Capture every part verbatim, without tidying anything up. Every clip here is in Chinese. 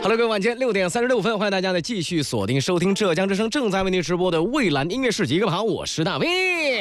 Hello， 各位晚间六点三十六分，欢迎大家的继续锁定收听浙江之声正在为您直播的蔚蓝音乐市集。各位好，我是大 V。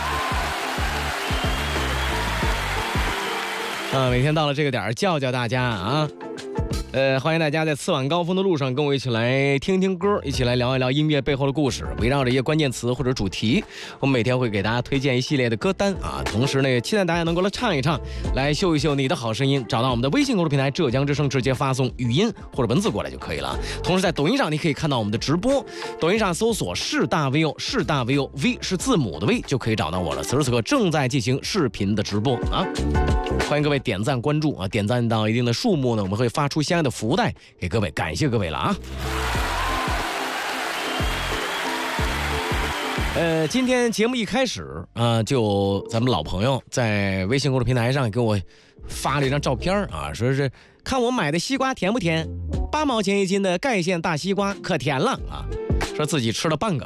啊，每天到了这个点儿，叫叫大家啊。呃，欢迎大家在次晚高峰的路上跟我一起来听听歌，一起来聊一聊音乐背后的故事，围绕着一些关键词或者主题，我们每天会给大家推荐一系列的歌单啊。同时呢，也期待大家能够来唱一唱，来秀一秀你的好声音。找到我们的微信公众平台浙江之声，直接发送语音或者文字过来就可以了。同时在抖音上你可以看到我们的直播，抖音上搜索是大 V O， 是大 V O，V 是字母的 V 就可以找到我了。此时此刻正在进行视频的直播啊，欢迎各位点赞关注啊，点赞到一定的数目呢，我们会发出相应的福袋给各位，感谢各位了啊！呃，今天节目一开始啊、呃，就咱们老朋友在微信公众平台上给我发了一张照片啊，说是看我买的西瓜甜不甜，八毛钱一斤的盖县大西瓜可甜了啊，说自己吃了半个。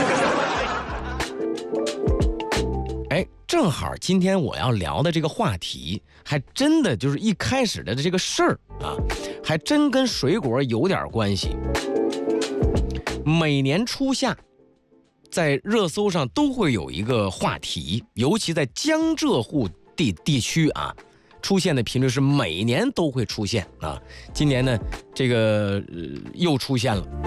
哎，正好今天我要聊的这个话题，还真的就是一开始的这个事儿啊，还真跟水果有点关系。每年初夏，在热搜上都会有一个话题，尤其在江浙沪地地区啊，出现的频率是每年都会出现啊。今年呢，这个、呃、又出现了。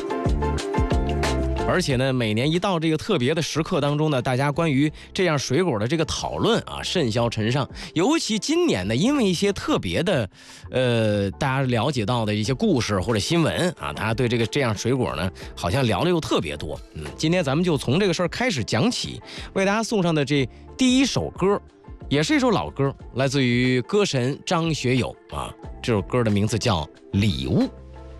而且呢，每年一到这个特别的时刻当中呢，大家关于这样水果的这个讨论啊，甚嚣尘上。尤其今年呢，因为一些特别的，呃，大家了解到的一些故事或者新闻啊，大家对这个这样水果呢，好像聊的又特别多。嗯，今天咱们就从这个事儿开始讲起，为大家送上的这第一首歌，也是一首老歌，来自于歌神张学友啊，这首歌的名字叫《礼物》。